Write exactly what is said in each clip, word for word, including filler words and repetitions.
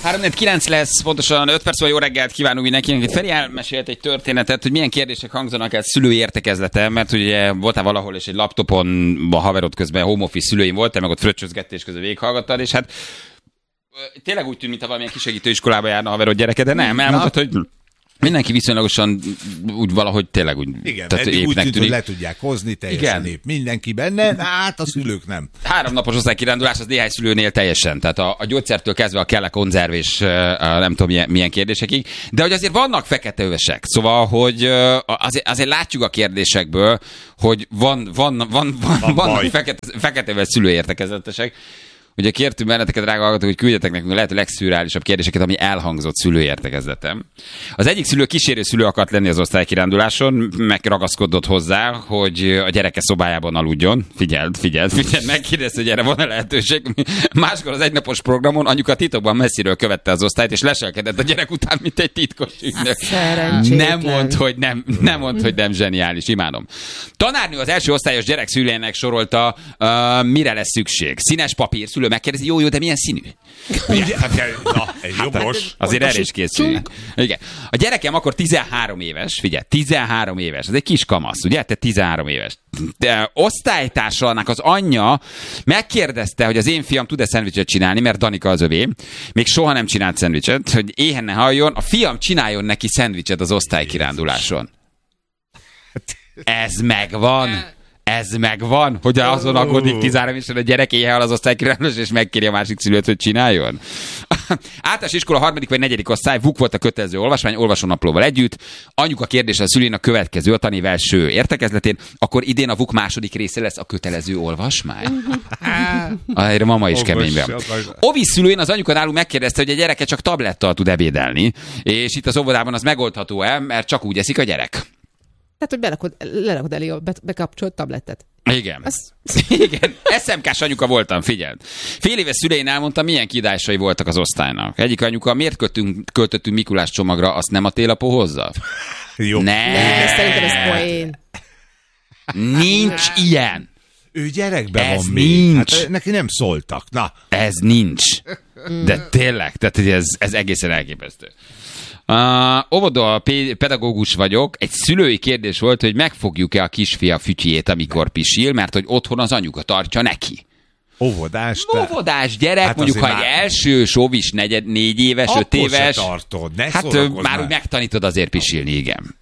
három kilenc lesz, pontosan öt perc, vagy jó reggelt kívánunk mindenkinek. Itt Feri elmesélt egy történetet, hogy milyen kérdések hangzanak el szülői értekezleten, mert ugye voltál valahol, és egy laptopon a haverod közben home office szülőim voltál, meg ott fröccsözgettés közben végighallgattad, és hát tényleg úgy tűnt, mintha valamilyen kisegítő iskolába járna a haverod gyereke, de nem, elmondtad, hogy mindenki viszonylagosan úgy valahogy tényleg úgy. Igen, tehát eddig úgy tűnt, hogy le tudják hozni, teljesen épp mindenki benne, hát a szülők nem. Három napos osztálykirándulás az néhány szülőnél teljesen, tehát a, a gyógyszertől kezdve a kell a konzerv és a nem tudom milyen, milyen kérdésekig, de hogy azért vannak feketeövesek, szóval, hogy azért, azért látjuk a kérdésekből, hogy van, van, van, van, van vannak fekete, feketeöves szülőértekezetesek. Ugye kértünk benneteket, drága hallgatók, hogy küldjetek nekünk a lehető legszürreálisabb kérdéseket, ami elhangzott szülőértekezletem. Az egyik szülő kísérő szülő akart lenni az osztálykiránduláson, megragaszkodott hozzá, hogy a gyereke szobájában aludjon. Figyeld, figyeld, figyeld, megkérdezte, hogy erre van-e lehetőség. Máskor az egynapos programon anyuka titokban messziről követte az osztályt, és leselkedett a gyerek után, mint egy titkos ügynök. Nem mond, hogy nem, nem mond, hogy nem zseniális. Imádom. Tanárnő az első osztályos gyerek szülőjének sorolta, uh, mire lesz szükség. Színes papír, szülő megkérdezi, jó, jó, de milyen színű? Ugye, na, egy jobbos. Azért erre is készüljünk. Igen. A gyerekem akkor tizenhárom éves, figyelj, tizenhárom éves, ez egy kis kamasz, ugye? Te tizenhárom éves. De osztálytársának az anyja megkérdezte, hogy az én fiam tud-e szendvicset csinálni, mert Danika az övé. Még soha nem csinált szendvicset, hogy éhen ne halljon, a fiam csináljon neki szendvicset az osztálykiránduláson. Ez megvan. Ez megvan, hogy azon aggódik tizenhárom évesen a gyerek éjjel az osztálykiránduláson, és megkéri a másik szülőt, hogy csináljon. Általános iskola harmadik vagy negyedik osztály, vuk volt a kötelező olvasmány, olvasónaplóval együtt. Anyuka kérdése a szülén a következő, a tanév első értekezletén, akkor idén a vuk második része lesz a kötelező olvasmány. Erre mama is kemény van. Ovi szülőn az anyuka nálunk megkérdezte, hogy a gyereke csak tablettal tud ebédelni, és itt az óvodában az megoldható-e, mert csak úgy eszik a gyerek. Tehát, hogy belakod, lerakod elé a be, bekapcsolt tablettet. Igen. Az... Igen. es em ká-s anyuka voltam, figyeld. Fél éves szülein elmondtam, milyen kiadásai voltak az osztálynak. Egyik anyuka, miért költünk, költöttünk Mikulás csomagra, azt nem a télapó hozza? Jó. Ne. Ne, szerintem ez poén. Nincs ilyen. Ő gyerekben ez van nincs. még. Hát neki nem szóltak. Na. Ez nincs. De tényleg, tehát ez, ez egészen elképesztő. Uh, óvoda pedagógus vagyok. Egy szülői kérdés volt, hogy megfogjuk-e a kisfia fütyjét, amikor pisil, mert hogy otthon az anyuka tartja neki. Óvodás. Óvodás gyerek, hát mondjuk, ha egy már... első sóvis negyed, négy éves, akkor öt éves. Tartod, ne hát már, már úgy megtanítod azért pisilni, igen.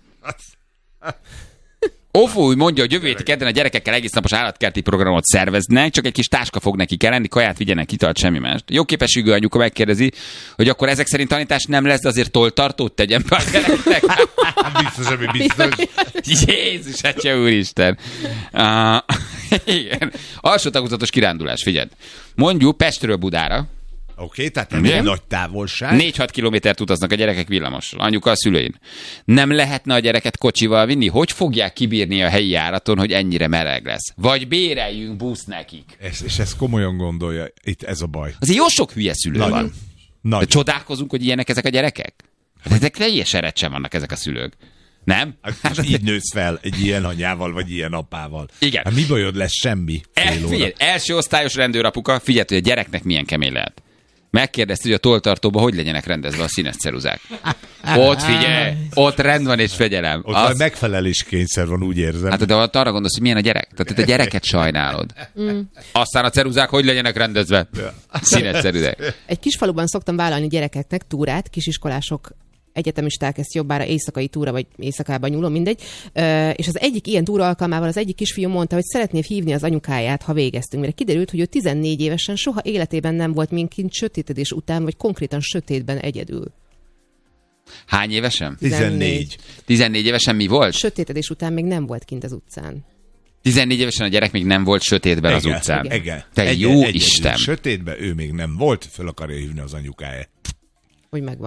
Ofó úgy mondja, hogy jövő héten kedden a gyerekekkel egész napos állatkerti programot szerveznek, csak egy kis táska fog neki kell lenni, kaját vigyenek, italt, semmi más. Jó képességű anyuka megkérdezi, hogy akkor ezek szerint tanítás nem lesz, de azért toltartót tegyen be a gyereknek. Biztos, ami biztos. Jézus, atya úristen. Uh, igen. Alsó tagozatos kirándulás, figyeld. Mondjuk Pestről Budára. Oké, okay, tehát nem egy nagy távolság. négy-hat kilométert utaznak a gyerekek villamossal. Anyuka a szülein. Nem lehetne a gyereket kocsival vinni? Hogy fogják kibírni a helyi járaton, hogy ennyire meleg lesz? Vagy béreljünk busz nekik? Ez, és ezt komolyan gondolja. Itt ez a baj. Azért jó sok hülye szülő Nagyon. van. Nagyon. De csodálkozunk, hogy ilyenek ezek a gyerekek? Hát ezek teljes erecsen vannak ezek a szülők. Nem? Hát így nősz fel egy ilyen anyával, vagy ilyen apával. Igen. Hát mi bajod lesz? Semmi. El, figyelj, első osztályos rendőrapuka, figyelj, hogy a gyereknek milyen kemény lehet. Megkérdezte, hogy a tolltartóban hogy legyenek rendezve a színes ceruzák. Ott figyelj, ott rend van és fegyelem. Ott az... megfeleléskényszer van, úgy érzem. Hát de ott arra gondolsz, hogy milyen a gyerek? Tehát a gyereket sajnálod. Mm. Aztán a ceruzák hogy legyenek rendezve? Színes ceruzák. Egy kis faluban szoktam vállalni gyerekeknek túrát, kisiskolások, egyetemisták, ezt jobbára éjszakai túra, vagy éjszakában nyúlom, mindegy. Ö, és az egyik ilyen túra alkalmával az egyik kisfiú mondta, hogy szeretné hívni az anyukáját, ha végeztünk. Mire kiderült, hogy ő tizennégy évesen soha életében nem volt minkint sötétedés után, vagy konkrétan sötétben egyedül. Hány évesen? tizennégy. tizennégy évesen mi volt? Sötétedés után még nem volt kint az utcán. tizennégy évesen a gyerek még nem volt sötétben az utcán. Igen. Igen. Te egy, jó egy, Isten! Sötétben ő még nem volt, föl akarja hívni az anyukáját. Hogy megvan.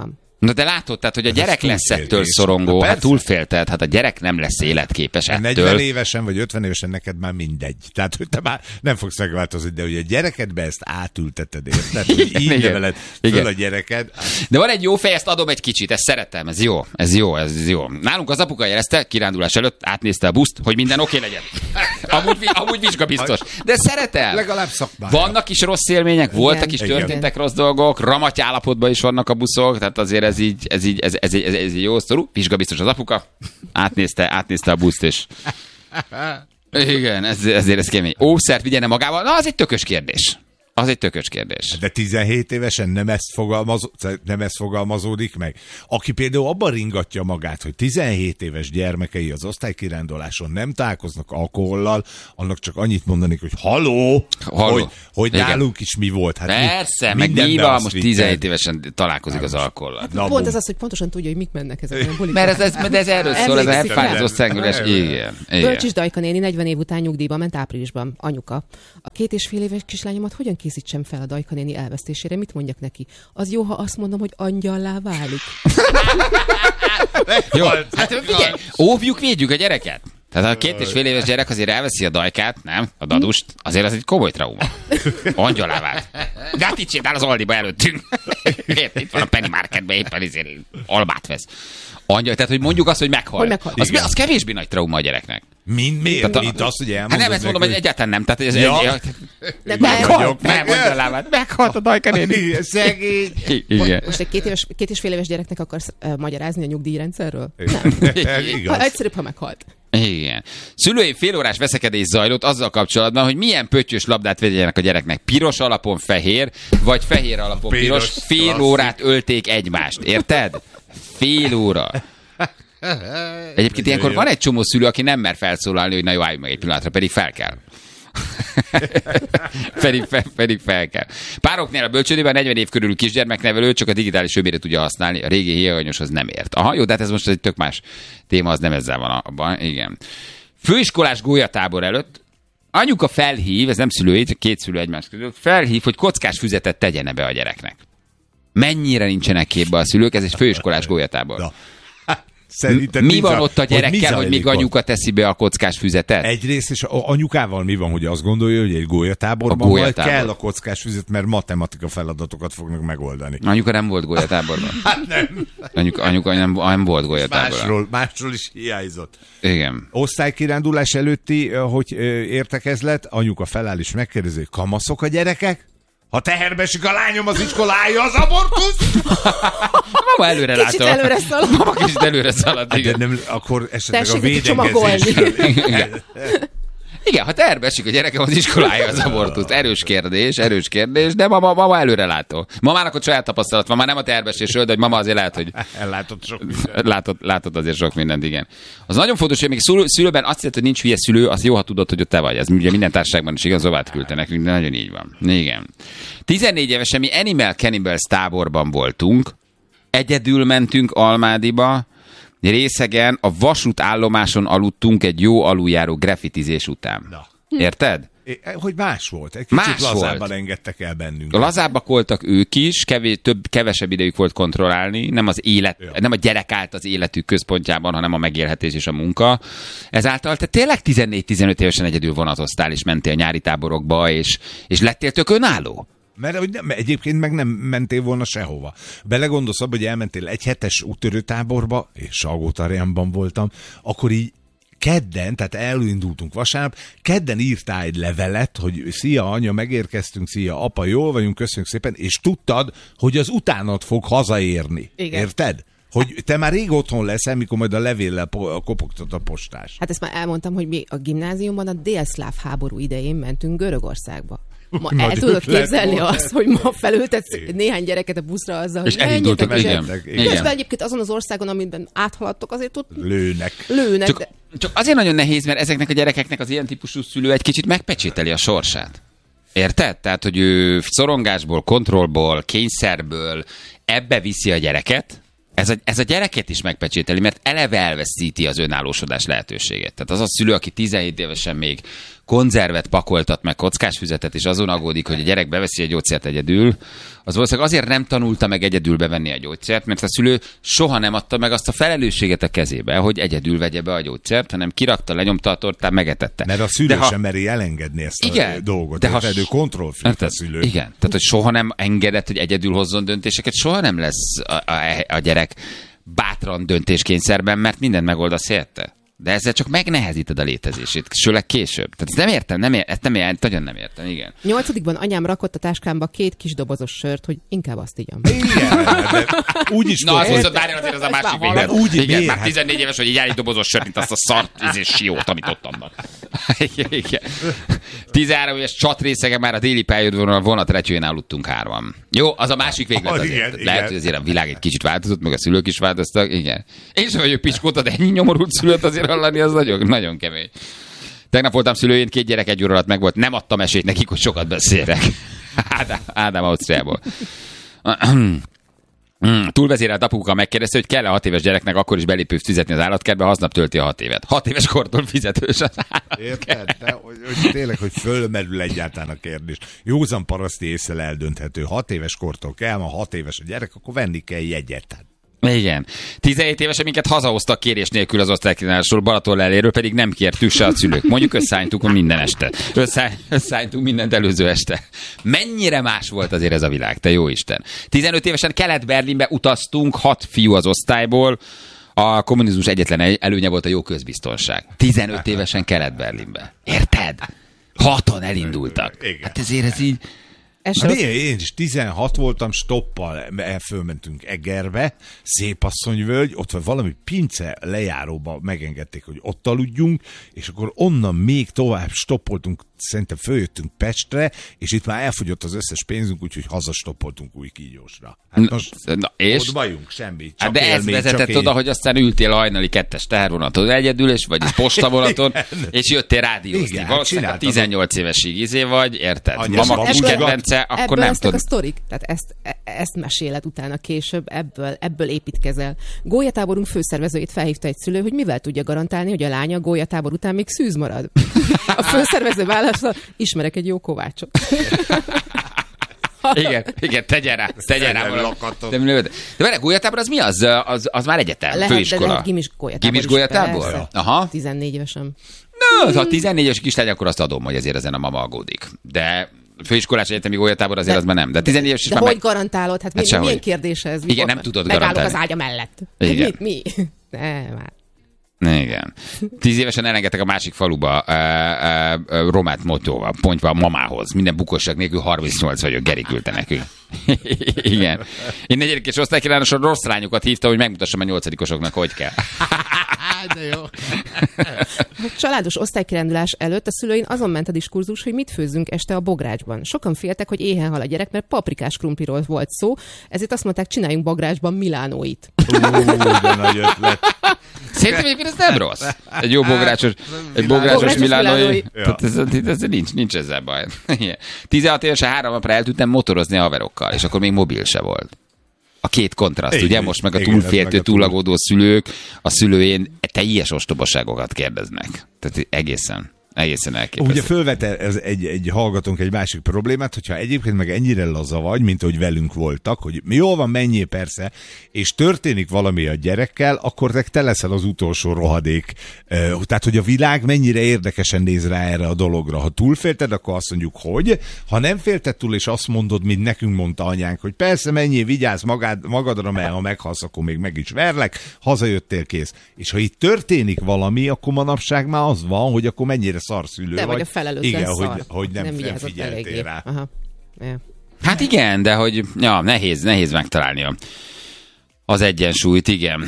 Na de látod, tehát, hogy a gyerek lesz ettől szorongó, hát túlfélted, hát a gyerek nem lesz életképes ettől. negyven évesen vagy ötven évesen neked már mindegy. Tehát, hogy te már nem fogsz megváltozni, de hogy a gyerekedbe ezt átülteted, érted? Hogy így neveled föl a gyereked. De van egy jó fej, ezt adom egy kicsit, ezt szeretem, ez jó, ez jó, ez jó. Nálunk az apuka jelezte, kirándulás előtt átnézte a buszt, hogy minden oké okay legyen. Amúgy, amúgy vizsgabiztos. De szeretem. Legalább szakmája. Vannak is rossz élmények, voltak is, történtek rossz dolgok, ramaty állapotban is vannak a buszok, tehát azért ez így, ez így, ez, ez, ez, ez egy jó sztorú. Vizsgabiztos az apuka, átnézte, átnézte a buszt, és igen, ez, ezért ez kemény. Ószert vigyene magával, na az egy tökös kérdés. Az egy tökös kérdés. De tizenhét évesen nem ezt, fogalmaz, nem ezt fogalmazódik meg. Aki például abban ringatja magát, hogy tizenhét éves gyermekei az osztálykiránduláson nem találkoznak alkohollal, annak csak annyit mondanék, hogy haló, haló. hogy, hogy nálunk is mi volt. Hát persze, meg mi van, most tizenhét évesen találkozik nem, az alkohollal. Hát pont ez az, hogy pontosan tudja, hogy mik mennek ezek a bulik. Mert ez, ez, ez, ez erről szól, ez a hepfájzó szengülés. Igen. Bölcsis Dajka néni negyven év után nyugdíjba ment áprilisban. Anyuka. A két és fél éves kislányomat hogyan készítsem fel a Dajka néni elvesztésére? Mit mondjak neki? Az jó, ha azt mondom, hogy angyallá válik. Jó, hát figyelj, óvjuk, védjük a gyereket. Tehát a két és fél éves gyerek azért elveszi a Dajkát, nem? A dadust, azért az egy komoly trauma. Angyalá vált. De hát itt sétál az Aldiba előttünk. Érted, itt van a Penny Marketben éppen ezért albát vesz. Angyal, tehát hogy mondjuk azt, hogy meghal. Hogy meghal. Az, az kevésbé nagy trauma a gyereknek. Mind miért? Mint azt, hogy elmondod. Hát nem, ezt mondom, hogy egyáltalán nem. Tehát ez ja. egy... De meghalt, nem, angyalá vált. Meghalt a Dajka néni. Szegény. Igen. Most egy két, éves, két és fél éves gyereknek akarsz uh, magyarázni a nyugdíjrendszerről? Nem. Ha egyszerűbb, ha meghalt. Igen. Szülői félórás veszekedés zajlott azzal kapcsolatban, hogy milyen pöttyös labdát vegyenek a gyereknek. Piros alapon fehér, vagy fehér alapon piros. piros fél órát ölték egymást. Érted? Fél óra. Egyébként ilyenkor van egy csomó szülő, aki nem mer felszólalni, hogy na jó, állj meg egy pillanatra, pedig fel kell. pedig, fel, pedig fel kell. Pároknél a bölcsődében negyven év körül kisgyermeknevelő csak a digitális öbére tudja használni, a régi héjaganyoshoz nem ért. Aha, jó, de hát ez most egy tök más téma, az nem ezzel van abban. Igen. Főiskolás gólyatábor előtt anyuka felhív, ez nem szülői, csak két szülő egymás között, felhív, hogy kockás füzetet tegyen be a gyereknek. Mennyire nincsenek képbe a szülők, ez egy főiskolás gólyatábor. Na. Szerinted mi van ott a gyerekkel, hogy még anyuka teszi be a kockás füzetet? Egyrészt, és anyukával mi van, hogy azt gondolja, hogy egy gólyatáborban majd kell a kockás füzet, mert matematika feladatokat fognak megoldani. Anyuka nem volt gólyatáborban. Hát nem. Anyuka, anyuka nem, nem volt gólyatáborban. Másról, másról is hiányzott. Igen. Osztálykirándulás előtti, hogy értekezlet, anyuka feláll és megkérdezi, kamaszok a gyerekek? Ha teherbe esik a lányom az iskolája, az abortusz? Mama előre látom. Kicsit előre szalad. Mama kicsit előre szalad, igen. De nem, akkor esetleg tessék a védekezésről. Igen. Igen, ha teherbe esik a gyerekem az iskolája, az abortusz. Erős kérdés, erős kérdés, de mama, mama előre látó. Mamának ott saját tapasztalat van, már nem a teherbesésről, de hogy mama azért lehet, hogy... Látott sok mindent. Látott, látott azért sok mindent, igen. Az nagyon fontos, hogy még szülő, szülőben azt jelenti, hogy nincs hülye szülő, az jó, ha tudod, hogy ott te vagy. Ez ugye minden társaságban is igaz, Zovát küldte nekünk, de nagyon így van. Igen. tizennégy évesen mi Animal Cannibals táborban voltunk, egyedül mentünk Almádiba, részegen a vasútállomáson aludtunk egy jó aluljáró graffitizés után. Na. Érted? É, hogy más volt. Egy kicsit más lazábban volt. Engedtek el bennünk. Lazábbak voltak ők is, kevés, több, kevesebb idejük volt kontrollálni, nem az élet, ja. nem a gyerek állt az életük központjában, hanem a megélhetés és a munka. Ezáltal te tényleg tizennégy-tizenöt évesen egyedül vonatoztál, és mentél nyári táborokba, és, és lettél tök önálló. Mert hogy nem, egyébként meg nem mentél volna sehova. Belegondolsz abba, hogy elmentél egy hetes úttörőtáborba, és Salgótarjánban voltam, akkor így kedden, tehát elindultunk vasárnap, kedden írtál egy levelet, hogy szia anya, megérkeztünk, szia apa, jól vagyunk, köszönjük szépen, és tudtad, hogy az utánad fog hazaérni. Igen. Érted? Hogy te már rég otthon leszel, mikor majd a levéllel kopogtat a postás. Hát ezt már elmondtam, hogy mi a gimnáziumban a délszláv háború idején mentünk Görögországba. Ma el Nagy tudod képzelni azt, hogy ma felültetsz néhány gyereket a buszra azzal, és hogy elindultak, igen. Közben egyébként azon az országon, amiben áthaladtok, azért ott lőnek. lőnek csak, de... csak azért nagyon nehéz, mert ezeknek a gyerekeknek az ilyen típusú szülő egy kicsit megpecsételi a sorsát. Érted? Tehát, hogy ő szorongásból, kontrollból, kényszerből ebbe viszi a gyereket, Ez a, ez a gyereket is megpecsételi, mert eleve elveszíti az önállósodás lehetőséget. Tehát az a szülő, aki tizenhét évesen még konzervet pakoltat meg kockásfüzetet, és azon aggódik, hogy a gyerek beveszi a gyógyszert egyedül, az valószínűleg azért nem tanulta meg egyedül bevenni a gyógyszert, mert a szülő soha nem adta meg azt a felelősséget a kezébe, hogy egyedül vegye be a gyógyszert, hanem kirakta, lenyomta a tortát, megetette. Mert a szülő ha... sem meri elengedni ezt igen, a dolgot. De ha... Ő kontrollfűt a szülő. Igen, tehát hogy soha nem engedett, hogy egyedül hozzon döntéseket, soha nem lesz a, a, a gyerek bátran döntéskényszerben, mert mindent megoldasz érte. De ezzel csak megnehezíted a létezését, sőleg később. Tehát ezt nem értem, nem értem, ezt nem értem, nagyon nem értem, igen. Nyolcadikban anyám rakott a táskámba két kis dobozos sört, hogy inkább azt igyam. Igen, de úgy is na, az viszont várjál azért az a másik véglet. Úgy igen, miért? már tizennégy éves, hogy így egy dobozos sört, mint azt a szart és siót, amit ott adnak. Igen. tizenhárom éves csatrészege már a déli pályaudvaron a vonatretyőjén aludtunk hárman. Jó, az a másik véglet azért. Igen, Lehet, igen. hogy azért a világ egy kicsit változott, meg a szülők is változtak, igen. Én sem vagyok piskóta, de ennyi nyomorult szülőt azért hallani, az nagyon, nagyon kemény. Tegnap voltam szülőjén, két gyerek egy óra alatt megvolt, nem adtam esélyt nekik, hogy sokat beszélek. Ádám, Ádám Ausztriából. Túlvezérelt apuka megkérdezte, hogy kell-e hat éves gyereknek akkor is belépőt fizetni az állatkertbe, ha aznap tölti a hat évet. Hat éves kortól fizetős az állatkert. Érted? De, hogy, hogy tényleg, hogy fölmerül egyáltalán a kérdés. Józan paraszti észre eldönthető. Hat éves kortól kell, ha hat éves a gyerek, akkor venni kell jegyet. Igen. tizenhét évesen minket hazahoztak kérés nélkül az osztálykínálásról, Balaton eléről, pedig nem kértük se a szülők. Mondjuk összeálltunk minden este. Összeálltunk mindent előző este. Mennyire más volt azért ez a világ, te jó Isten. tizenöt évesen Kelet-Berlinbe utaztunk, hat fiú az osztályból. A kommunizmus egyetlen előnye volt a jó közbiztonság. tizenöt évesen Kelet-Berlinbe. Érted? Hatan elindultak. Hát ezért ez így... Na, én is tizenhat voltam, stoppal fölmentünk Egerbe, Szépasszonyvölgy, ott van valami pince lejáróba megengedték, hogy ott aludjunk, és akkor onnan még tovább stoppoltunk, szerintem följöttünk Pestre, és itt már elfogyott az összes pénzünk, úgyhogy hazastoppoltunk új kígyósra. Hát most na, és? ott vagyunk, semmi. Csak hát de ez élmény, vezetett oda, hogy aztán ültél a hajnali kettes tehervonaton egyedül, és vagy postavonaton, és jöttél rádiózni. Igen, valószínűleg tizennyolc évesig izé vagy, érted? Anyás Mama kis babuga. kedvence, akkor ebből nem lesznek tudod. a sztorik, tehát ezt, e- ezt meséled utána később, ebből, ebből építkezel. Gólyatáborunk főszervezőjét felhívta egy szülő, hogy mivel tudja garantálni, hogy a lánya a gólyatábor után még szűz marad. A főszervező válasza, ismerek egy jó kovácsot. Igen, igen, tegyen rá, tegyen rá valami. De, de várj, gólyatábor az mi? Az, az, az már egyetem, Lehet, főiskola. de lehet gimis gólyatábor Gimis is, gólyatábor? persze. Aha. tizennégy évesen. Na, ha tizennégy éves kislány, akkor azt adom, hogy ezért ezen a mama aggódik. De főiskolás egyetemi gólyatábor azért De- az már nem. De tizennégy éves is De már hogy meg... garantálod? Hát, Hát mi, sehogy. milyen kérdés ez? Igen, nem tudod megállok garantálni. az ágya mellett. Igen. Hát mi? mi? Ne, már. Igen. Tíz évesen elengedtek a másik faluba uh, uh, uh, romát motóval, pontva a mamához. Minden bukosság nélkül harmincnyolc vagyok, Geri küldte nekünk. Igen. Én negyedik és osztálykirályosra rossz lányokat hívta, hogy megmutassam a nyolcadikosoknak, hogy kell. De jó. A családos osztálykirándulás előtt a szülőin azon ment a diskurzus, hogy mit főzzünk este a bográcsban. Sokan féltek, hogy éhen hal a gyerek, mert paprikás krumpliról volt szó, ezért azt mondták, csináljunk bográcsban milánóit. Ú, de nagy ötlet. Szerintem egyébként ez nem rossz. Egy jó bográcsos, egy bográcsos Bográcsos milánói. milánói. Ja. Ez, ez, ez, nincs, nincs ezzel baj. Igen. tizenhat évesen három napra el tudtam motorozni a haverokkal, és akkor még mobil se volt. A két kontraszt, Igen, ugye? Most meg a igen, ez túlféltő, meg a túl- túlagódó szülők a szülőjén teljes ostobaságokat kérdeznek. Tehát egészen, egészen elképesztő. Ugye fölvet ez egy, egy hallgatónk egy másik problémát, hogyha egyébként meg ennyire laza vagy, mint ahogy velünk voltak, hogy jól van, menjél persze, és történik valami a gyerekkel, akkor te leszel az utolsó rohadék. Tehát, hogy a világ mennyire érdekesen néz rá erre a dologra. Ha túlfélted, akkor azt mondjuk, hogy. Ha nem félted túl, és azt mondod, mint nekünk mondta anyánk, hogy persze menjél, vigyázz magad, magadra, mert ha meghalsz, akkor még meg is verlek, hazajöttél, kész. És ha itt történik valami, akkor manapság már az van, hogy akkor mennyire szarszülő De vagy. vagy a felelőtlen Igen, szar. hogy, hogy nem, nem vigyázott figyeltél eléggé. rá. Aha. Ja. Hát igen, de hogy ja, nehéz, nehéz megtalálni a, az egyensúlyt, igen.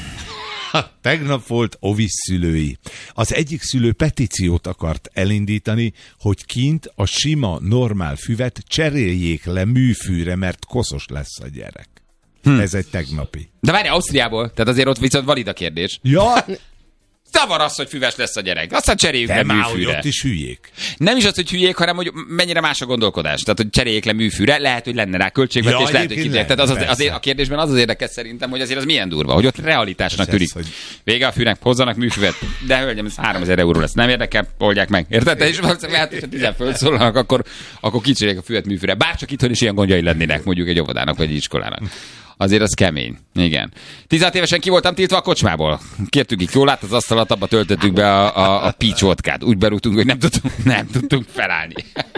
Tegnap volt ovis szülői. Az egyik szülő petíciót akart elindítani, hogy kint a sima, normál füvet cseréljék le műfűre, mert koszos lesz a gyerek. Hm. Ez egy tegnapi. De várj, Ausztriából, tehát azért ott viszont valid a kérdés. Ja, Zavar az, hogy füves lesz a gyerek. Aztán cseréljük De le már, műfűre. hogy ott is hülyék. Nem is az, hogy hülyék, hanem hogy mennyire más a gondolkodás. Tehát, hogy cseréljék le műfűre, lehet, hogy lenne rá költségvetés, Ja, lehet, hogy egyébként kicsit. Tehát az, az, lenne, azért, persze. a kérdésben az az érdekes szerintem, hogy azért az milyen durva, hogy ott realitásnak Ez tűnik. az, hogy- Vége a fűnek, hozzanak műfüvet. De hölgyem, ez háromezer euró lesz. Nem érdekel, oldják meg. Érted? Te is valószínűleg lehet, hogyha tizen fölszólalnak, akkor, akkor kicseréljék a füvet műfűre. Bárcsak itthon is ilyen gondjai lennének, mondjuk egy óvodának vagy egy iskolának. Azért az kemény. Igen. tizenhat évesen ki voltam tiltva a kocsmából. Kértük itt jól át az asztalat, abba töltöttük be a, a, a peach vodkát. Úgy berúgtunk, hogy nem tudtunk, nem tudtunk felállni.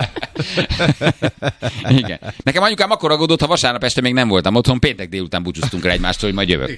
Igen. Nekem anyukám akkor aggódott, ha vasárnap este még nem voltam otthon, péntek délután búcsúztunk rá egymástól, hogy majd jövök.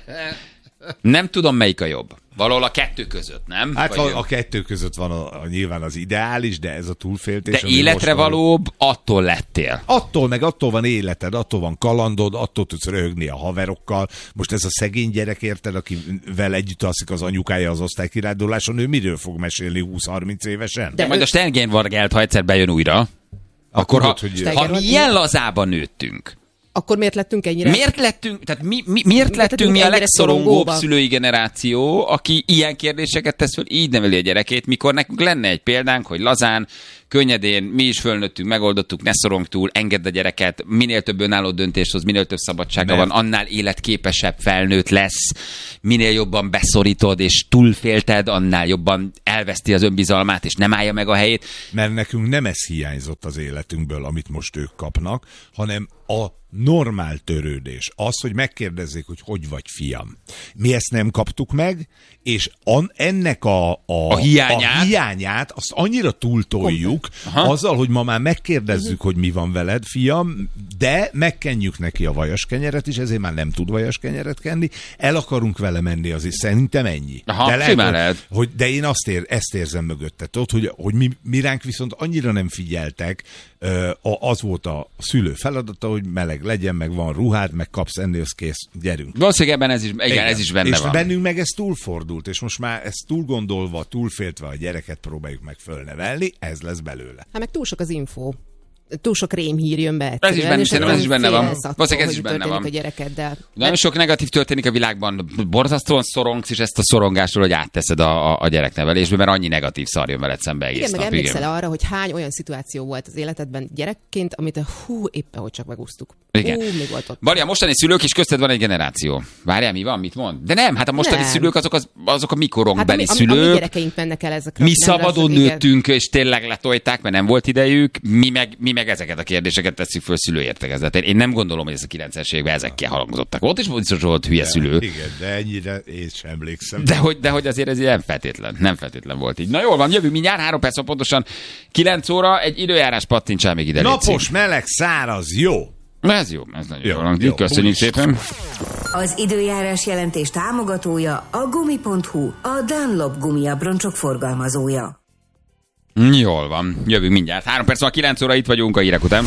Nem tudom, melyik a jobb. Valahol a kettő között, nem? Hát Vagy a, a kettő között van a, a, nyilván az ideális, de ez a túlféltés. de ami életre most van. valóbb, attól lettél. Attól meg attól van életed, attól van kalandod, attól tudsz röhögni a haverokkal. Most ez a szegény gyerek, érted, akivel együtt alszik az anyukája az osztálykiránduláson, ő miről fog mesélni húsz-harminc évesen? De majd a Sterngenvargelt, ha egyszer bejön újra, akkor, tudod, ha, hogy- ha Steigerwald- ilyen lazában nőttünk, Akkor miért lettünk ennyire? miért lettünk, tehát mi, mi, miért lettünk lettünk mi a ennyire legszorongóbb szorongóba? szülői generáció, aki ilyen kérdéseket tesz föl, így neveli a gyerekét, mikor nekünk lenne egy példánk, hogy lazán, könnyedén, mi is fölnőttünk, megoldottuk, ne szorong túl, engedd a gyereket, minél több önálló döntést hoz, minél több szabadsága Mert- van, annál életképesebb felnőtt lesz, minél jobban beszorítod és túlfélted, annál jobban elveszti az önbizalmát, és nem állja meg a helyét. Mert nekünk nem ez hiányzott az életünkből, amit most ők kapnak, hanem a normál törődés. Az, hogy megkérdezzék, hogy hogy vagy, fiam. Mi ezt nem kaptuk meg, és an, ennek a, a, A hiányát? a hiányát azt annyira túltoljuk, Aha. azzal, hogy ma már megkérdezzük, hogy mi van veled, fiam, de megkenjük neki a vajaskenyeret is, ezért már nem tud vajaskenyeret kenni, el akarunk vele menni, azért szerintem ennyi. Aha, de simán hogy, lehet. hogy, de én azt ér, ezt érzem mögötte, tudod, hogy, hogy mi, mi ránk viszont annyira nem figyeltek, ö, a- az volt a szülő feladata, hogy meleg legyen, meg van ruhád, meg kapsz enni, az kész, gyerünk. Valószínűleg ebben ez is, igen, igen, ez is benne és van. bennünk meg ez túlfordult, és most már ezt túl gondolva, túlféltve a gyereket próbáljuk meg fölnevelni, ez lesz belőle. Hát meg túl sok az info. Túl sok rémhír jön be. Ez is benne- és szerintem ez is benne van. félsz attól, Valószínűleg ez hogy is benne történik van. a gyerekeddel. Nagyon sok negatív történik a világban, borzasztóan szorongsz, és ezt a szorongástól, hogy átteszed a, a, a gyereknevelésbe, mert annyi negatív szar jön veled szembe egész Igen, meg nap. emlékszel arra, hogy hány olyan szituáció volt az életedben gyerekként, amit a hú, éppen hogy csak megúsztuk. Igen. Hú, még volt ott. Bali, a mostani szülők is közted van egy generáció. Várjál, mi van, mit mond? De nem, hát a mostani Nem. szülők azok, az, azok a mi Hát korunkbeli ami, ami, a mi szülők. gyerekeink mennek el ezekre. Mi a szabadon generációk, igen. nőttünk, és tényleg letolták, mert nem volt idejük, mi meg, mi meg ezeket a kérdéseket tesszük föl szülőértekezletén. Én nem gondolom, hogy ez a kilencvenes években ezekkel halangozottak. Ott is biztos volt hülye szülő. Igen, de ennyire én sem emlékszem. De hogy, de hogy azért ez nem feltétlen, nem feltétlen volt így. Na jól van, jövünk mindjárt, három perc van pontosan, kilenc óra, egy időjárás pattintsál még ide. Napos, meleg, száraz, jó. légy. Ez jó, ez nagyon jó. Jó, jó. jó. Köszönjük szépen. Az időjárás jelentés támogatója a gumi pont hu, a Dunlop gumiabroncsok forgalmazója. Jól van, jövünk mindjárt. Három perc van, kilenc óra, itt vagyunk a hírek után.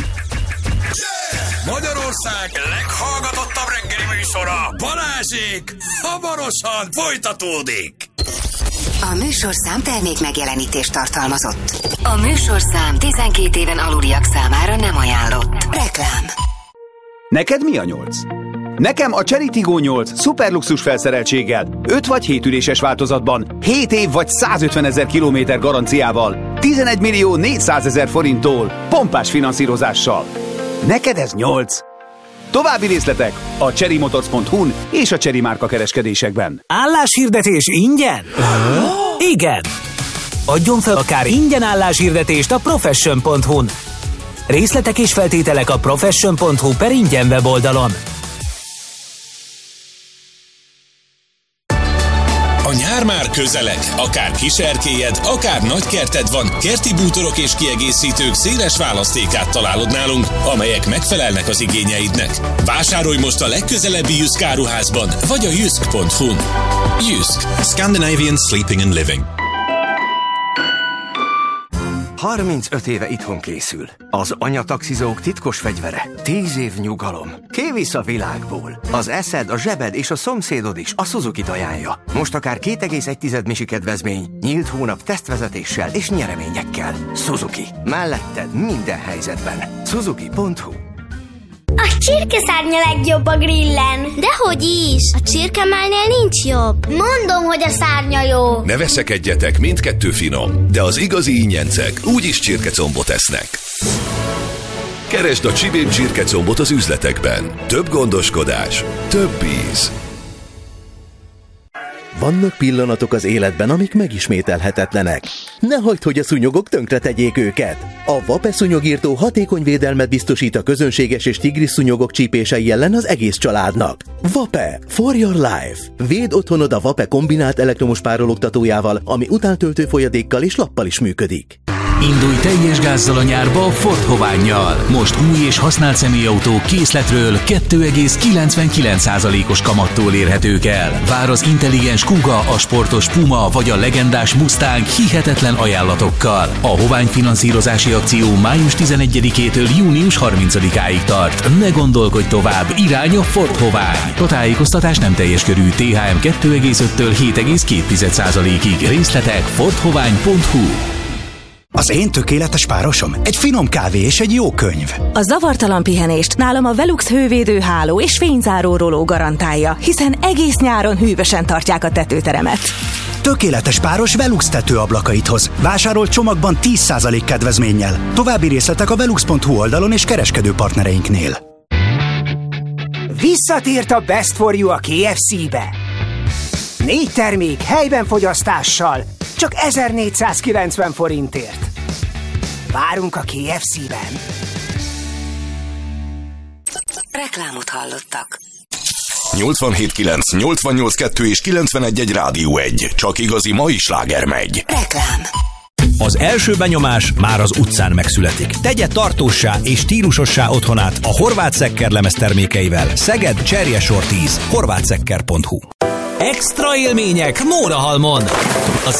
Magyarország leghallgatottabb reggeli műsora, Balázsék, hamarosan folytatódik. A műsorszám termék megjelenítést tartalmazott. A műsorszám tizenkét éven aluliak számára nem ajánlott. Reklám. Neked mi a nyolc? Nekem a Chery Tiggo nyolc szuperluxus felszereltséggel, öt vagy hét üléses változatban, hét év vagy százötven ezer kilométer garanciával, tizenegy millió négyszázezer forinttól, pompás finanszírozással. Neked ez nyolc. További részletek a chery motors pont hu-n és a Chery márka kereskedésekben. Álláshirdetés ingyen? Igen! Adjon fel akár ingyen álláshirdetést a profession pont hu-n. Részletek és feltételek a profession pont hu per ingyen weboldalon. A nyár már közeleg, akár kiserkélyed, akár nagykerted van, kerti bútorok és kiegészítők széles választékát találod nálunk, amelyek megfelelnek az igényeidnek. Vásárolj most a legközelebbi Jysk áruházban, vagy a jysk pont hu-n. Jysk. Scandinavian Sleeping and Living. harmincöt éve itthon készül. Az anyataxizók titkos fegyvere. tíz év nyugalom. Kivisz a világból. Az eszed, a zsebed és a szomszédod is a Suzuki-t ajánlja. Most akár két egész egy misi kedvezmény, nyílt hónap tesztvezetéssel és nyereményekkel. Suzuki. Melletted minden helyzetben. Suzuki pont hu. A csirkeszárny a legjobb a grillen. Dehogy is, a csirkemálnél nincs jobb. Mondom, hogy a szárnya jó. Ne veszekedjetek, mindkettő finom, de az igazi ingyencek úgyis csirkecombot esznek. Keresd a Csibén csirkecombot az üzletekben. Több gondoskodás, több íz. Vannak pillanatok az életben, amik megismételhetetlenek. Ne hagyd, hogy a szúnyogok tönkretegyék őket. A Vape szúnyogírtó hatékony védelmet biztosít a közönséges és tigris szúnyogok csípései ellen az egész családnak. Vape. For your life. Védd otthonod a Vape kombinált elektromos párologtatójával, ami utántöltő folyadékkal és lappal is működik. Indulj teljes gázzal a nyárba a Ford Hovánnyal. Most új és használt személyautók készletről két egész kilencvenkilenc százalékos kamattól érhetők el. Vár az intelligens Kuga, a sportos Puma vagy a legendás Mustang hihetetlen ajánlatokkal. A Hovány finanszírozási akció május tizenegyedikétől június harmincadikáig tart. Ne gondolkodj tovább, irány a Ford Hovány. A tájékoztatás nem teljes körű. té há em két egész öttől hét egész két százalékig. Részletek ford hovány pont hu. Az én tökéletes párosom egy finom kávé és egy jó könyv. A zavartalan pihenést nálam a Velux hővédő háló és fényzáró roló garantálja, hiszen egész nyáron hűvösen tartják a tetőteremet. Tökéletes páros Velux tetőablakait hoz. Vásárolt csomagban tíz százalék kedvezménnyel. További részletek a velux pont hu oldalon és kereskedő partnereinknél. Visszatért a Best for You a ké ef cé-be. Négy termék helyben fogyasztással, csak ezernégyszázkilencven forintért. Várunk a ké ef cé-ben. Reklámot hallottak. nyolcvanhét kilenc, nyolcvannyolc kettő és kilencvenegy egy Rádió egy. Csak igazi mai sláger megy. Reklám. Az első benyomás már az utcán megszületik. Tegye tartóssá és stílusossá otthonát a Horváth Szekker lemez termékeivel. Szeged, Cserjesor tíz, horváthszekker pont hu. Extra élmények Mórahalmon. A